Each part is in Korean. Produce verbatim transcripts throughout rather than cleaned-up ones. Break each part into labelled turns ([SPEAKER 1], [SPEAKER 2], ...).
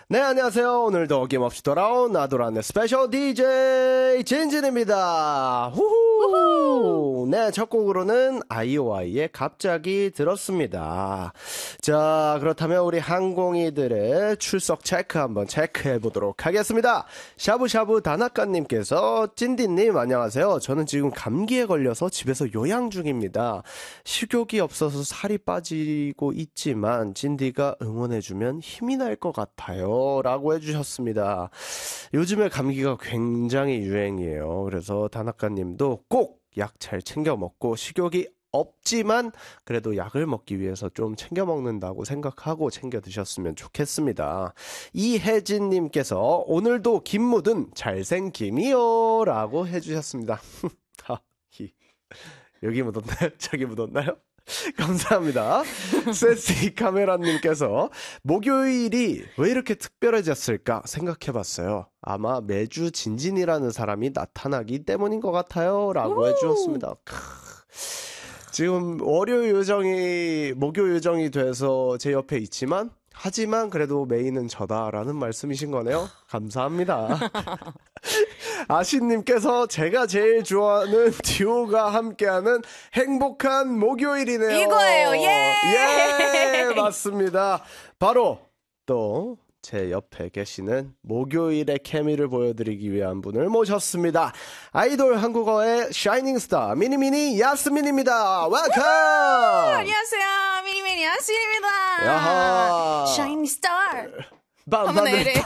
[SPEAKER 1] 네, 안녕하세요. 오늘도 어김없이 돌아온 나도란의 스페셜 디제이 진진입니다. 후후. 네, 첫 곡으로는 아이오아이의 갑자기 들었습니다. 자, 그렇다면 우리 항공이들의 출석 체크 한번 체크해 보도록 하겠습니다. 샤브샤브 다나카님께서 찐디님 안녕하세요. 저는 지금 감기에 걸려서 집에서 요양 중입니다. 식욕이 없어서 살이 빠지고 있지만 찐디가 응원해주면 힘이 날 것 같아요. 라고 해주셨습니다. 요즘에 감기가 굉장히 유행이에요. 그래서 다나카님도 꼭 약 잘 챙겨 먹고 식욕이 없지만 그래도 약을 먹기 위해서 좀 챙겨 먹는다고 생각하고 챙겨 드셨으면 좋겠습니다. 이혜진님께서 오늘도 김 묻은 잘생김이요 라고 해주셨습니다. 여기 묻었나요? 저기 묻었나요? 감사합니다. 세시 카메라님께서 목요일이 왜 이렇게 특별해졌을까 생각해봤어요. 아마 매주 진진이라는 사람이 나타나기 때문인 것 같아요 라고 해주셨습니다. 크... 지금 월요일 요정이 목요일 요정이 돼서 제 옆에 있지만 하지만 그래도 메인은 저다라는 말씀이신 거네요. 감사합니다. 아신님께서 제가 제일 좋아하는 듀오가 함께하는 행복한 목요일이네요.
[SPEAKER 2] 이거예요. 예!
[SPEAKER 1] 예! 맞습니다. 바로 또 제 옆에 계시는 목요일의 케미를 보여드리기 위한 분을 모셨습니다. 아이돌 한국어의 샤이닝 스타 미니미니 야스민입니다. 웰컴!
[SPEAKER 2] 안녕하세요. 미니미니 야스민입니다.
[SPEAKER 1] 야하.
[SPEAKER 2] 샤이닝 스타.
[SPEAKER 1] 한번 내려요.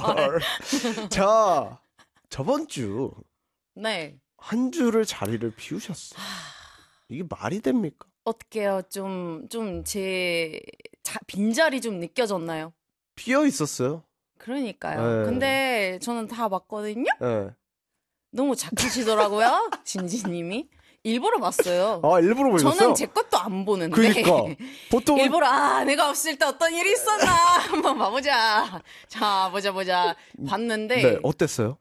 [SPEAKER 1] 자, 저번 주
[SPEAKER 2] 네.
[SPEAKER 1] 한 주를 자리를 비우셨어요. 이게 말이 됩니까?
[SPEAKER 2] 어떡해요. 좀, 좀 제 빈자리 좀 느껴졌나요?
[SPEAKER 1] 비어 있었어요.
[SPEAKER 2] 그러니까요.
[SPEAKER 1] 네.
[SPEAKER 2] 근데 저는 다 봤거든요?
[SPEAKER 1] 네.
[SPEAKER 2] 너무 착하시더라고요. 진지님이. 일부러 봤어요.
[SPEAKER 1] 아, 일부러 보셨어요?
[SPEAKER 2] 저는 제 것도 안 보는데.
[SPEAKER 1] 그러니까. 보통
[SPEAKER 2] 일부러 아 내가 없을 때 어떤 일이 있었나 한번 봐보자. 자 보자 보자 봤는데.
[SPEAKER 1] 네, 어땠어요?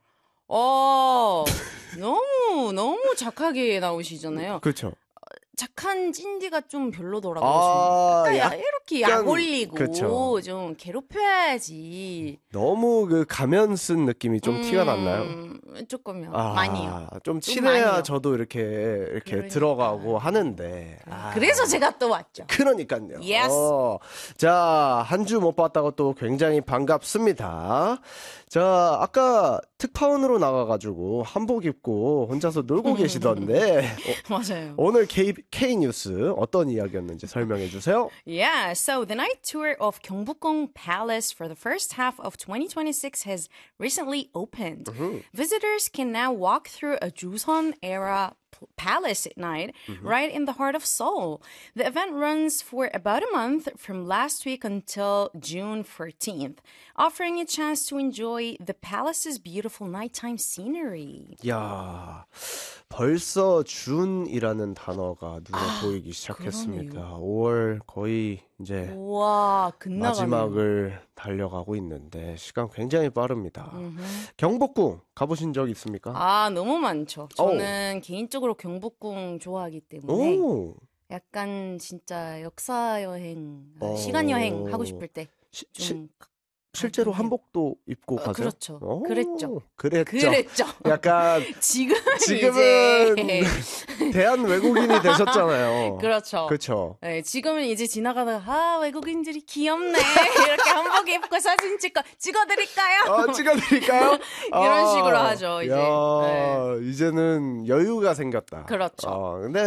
[SPEAKER 2] 어 너무 너무 착하게 나오시잖아요.
[SPEAKER 1] 그렇죠.
[SPEAKER 2] 착한 찐디가 좀 별로더라고요.
[SPEAKER 1] 아,
[SPEAKER 2] 좀.
[SPEAKER 1] 약,
[SPEAKER 2] 이렇게 약 올리고
[SPEAKER 1] 그쵸.
[SPEAKER 2] 좀 괴롭혀야지.
[SPEAKER 1] 너무 그 가면 쓴 느낌이 좀 음, 티가 났나요?
[SPEAKER 2] 조금요.
[SPEAKER 1] 아,
[SPEAKER 2] 많이요.
[SPEAKER 1] 좀 친해야
[SPEAKER 2] 많이요.
[SPEAKER 1] 저도 이렇게 이렇게
[SPEAKER 2] 그러니까.
[SPEAKER 1] 들어가고 하는데. 아.
[SPEAKER 2] 그래서 제가 또 왔죠.
[SPEAKER 1] 그러니까요.
[SPEAKER 2] Yes.
[SPEAKER 1] 어, 자, 한 주 못 봤다고 또 굉장히 반갑습니다. 자, 아까 특파원으로 나가가지고 한복 입고 혼자서 놀고 계시던데.
[SPEAKER 2] 어, 맞아요.
[SPEAKER 1] 오늘 K, K뉴스 어떤 이야기였는지 설명해 주세요.
[SPEAKER 2] Yeah, so the night tour of Gyeongbokgung Palace for the first half of twenty twenty-six has recently opened. Mm-hmm. Visitors can now walk through a Joseon era palace at night, mm-hmm. right in the heart of Seoul. The event runs for about a month from last week until June fourteenth, offering a chance to enjoy the palace's beautiful nighttime scenery.
[SPEAKER 1] 야, 벌써 준이라는 단어가 눈에
[SPEAKER 2] 아,
[SPEAKER 1] 보이기 시작했습니다.
[SPEAKER 2] 그러네요.
[SPEAKER 1] 오월 거의 이제
[SPEAKER 2] 와,
[SPEAKER 1] 마지막을 달려가고 있는데 시간 굉장히 빠릅니다. 음흠. 경복궁 가보신 적 있습니까?
[SPEAKER 2] 아, 너무 많죠. 저는 오. 개인적으로 경복궁 좋아하기 때문에 오. 약간 진짜 역사 여행, 어. 시간 여행 하고 싶을 때 좀
[SPEAKER 1] 실제로 한복도 입고
[SPEAKER 2] 어,
[SPEAKER 1] 가세요?
[SPEAKER 2] 그렇죠.
[SPEAKER 1] 오,
[SPEAKER 2] 그랬죠.
[SPEAKER 1] 그랬죠.
[SPEAKER 2] 그랬죠.
[SPEAKER 1] 약간
[SPEAKER 2] 지금은,
[SPEAKER 1] 지금은
[SPEAKER 2] 이제
[SPEAKER 1] 대한 외국인이 되셨잖아요.
[SPEAKER 2] 그렇죠.
[SPEAKER 1] 그렇죠.
[SPEAKER 2] 네, 지금은 이제 지나가다가 아 외국인들이 귀엽네 이렇게 한복 입고 사진 찍고 찍어드릴까요?
[SPEAKER 1] 어, 찍어드릴까요?
[SPEAKER 2] 이런
[SPEAKER 1] 아,
[SPEAKER 2] 식으로 하죠. 이제
[SPEAKER 1] 야,
[SPEAKER 2] 네.
[SPEAKER 1] 이제는 여유가 생겼다.
[SPEAKER 2] 그렇죠.
[SPEAKER 1] 어, 근데